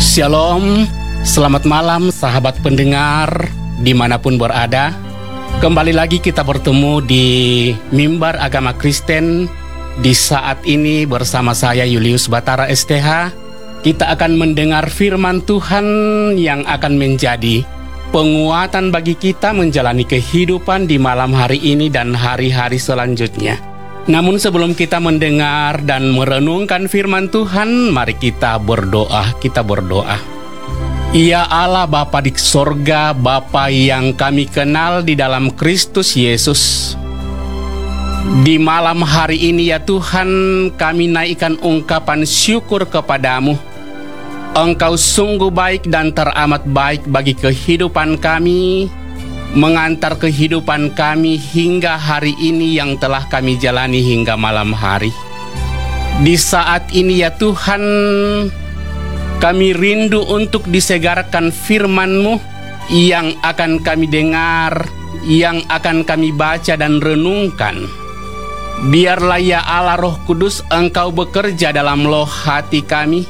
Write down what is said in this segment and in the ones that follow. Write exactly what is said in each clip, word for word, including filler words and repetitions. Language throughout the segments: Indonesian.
Shalom, selamat malam sahabat pendengar dimanapun berada. Kembali lagi kita bertemu di Mimbar Agama Kristen. Di saat ini bersama saya Julius Batara S T H, kita akan mendengar firman Tuhan yang akan menjadi penguatan bagi kita menjalani kehidupan di malam hari ini dan hari-hari selanjutnya. Namun sebelum kita mendengar dan merenungkan firman Tuhan, mari kita berdoa, kita berdoa. Ya Allah Bapa di sorga, Bapa yang kami kenal di dalam Kristus Yesus. Di malam hari ini ya Tuhan, kami naikkan ungkapan syukur kepadamu. Engkau sungguh baik dan teramat baik bagi kehidupan kami, mengantar kehidupan kami hingga hari ini yang telah kami jalani hingga malam hari. Di saat ini ya Tuhan, kami rindu untuk disegarkan firman-Mu yang akan kami dengar, yang akan kami baca dan renungkan. Biarlah ya Allah Roh Kudus Engkau bekerja dalam loh hati kami,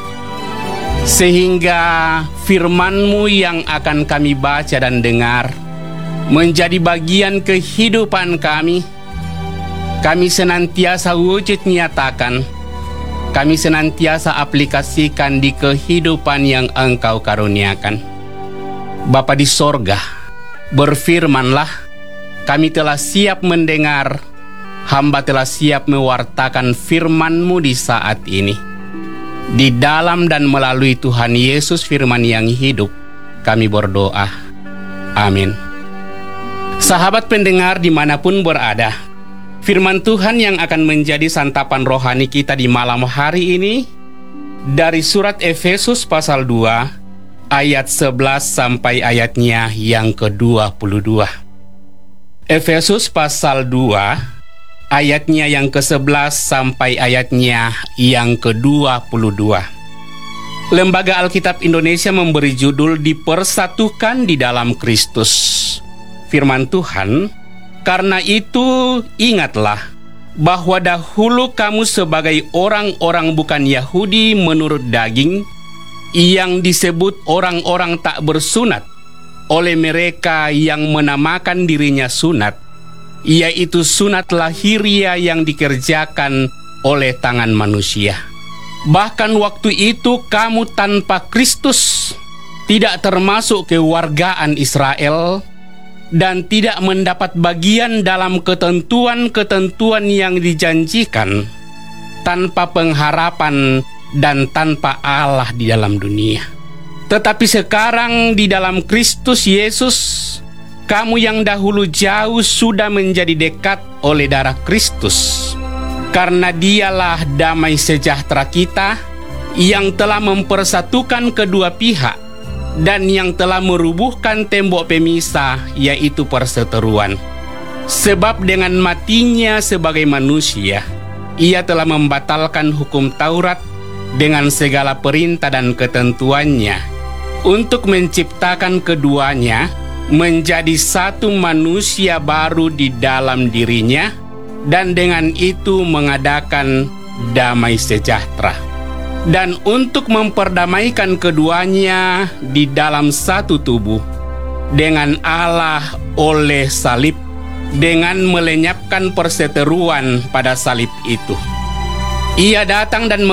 sehingga firman-Mu yang akan kami baca dan dengar menjadi bagian kehidupan kami. Kami senantiasa wujud nyatakan, kami senantiasa aplikasikan di kehidupan yang Engkau karuniakan. Bapa di sorga, berfirmanlah, kami telah siap mendengar, hamba telah siap mewartakan firman-Mu di saat ini. Di dalam dan melalui Tuhan Yesus firman yang hidup, kami berdoa. Amin. Sahabat pendengar dimanapun berada, firman Tuhan yang akan menjadi santapan rohani kita di malam hari ini dari surat Efesus pasal dua ayat sebelas sampai ayatnya yang ke dua puluh dua. Efesus pasal dua ayatnya yang ke sebelas sampai ayatnya yang ke dua puluh dua. Lembaga Alkitab Indonesia memberi judul Dipersatukan di dalam Kristus. Firman Tuhan, karena itu ingatlah bahwa dahulu kamu sebagai orang-orang bukan Yahudi menurut daging, yang disebut orang-orang tak bersunat oleh mereka yang menamakan dirinya sunat, yaitu sunat lahiriah yang dikerjakan oleh tangan manusia. Bahkan waktu itu kamu tanpa Kristus, tidak termasuk kewargaan Israel, dan tidak mendapat bagian dalam ketentuan-ketentuan yang dijanjikan, tanpa pengharapan dan tanpa Allah di dalam dunia. Tetapi sekarang di dalam Kristus Yesus, kamu yang dahulu jauh sudah menjadi dekat oleh darah Kristus. Karena Dialah damai sejahtera kita, yang telah mempersatukan kedua pihak dan yang telah merubuhkan tembok pemisah, yaitu perseteruan. Sebab dengan matinya sebagai manusia, Ia telah membatalkan hukum Taurat dengan segala perintah dan ketentuannya, untuk menciptakan keduanya menjadi satu manusia baru di dalam dirinya, dan dengan itu mengadakan damai sejahtera. Dan untuk memperdamaikan keduanya di dalam satu tubuh dengan Allah oleh salib, dengan melenyapkan perseteruan pada salib itu. Ia datang dan